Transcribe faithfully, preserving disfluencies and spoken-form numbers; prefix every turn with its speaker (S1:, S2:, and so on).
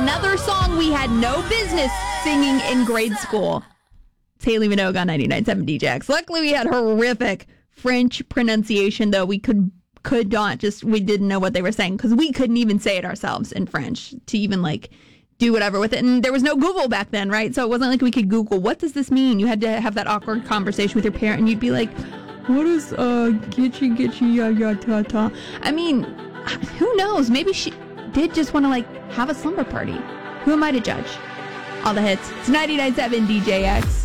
S1: another song we had no business singing in grade school. It's Haley Minogue on ninety-nine point seven D J X. Luckily, we had horrific French pronunciation, though. We could could not just, we didn't know what they were saying because we couldn't even say it ourselves in French to even like do whatever with it. And there was no Google back then, right? So it wasn't like we could Google, what does this mean? You had to have that awkward conversation with your parent and you'd be like, what is uh gitchy gitchy ya ya ta ta? I mean, who knows? Maybe she did just want to like have a slumber party. Who am I to judge? All the hits. It's ninety-nine point seven D J X.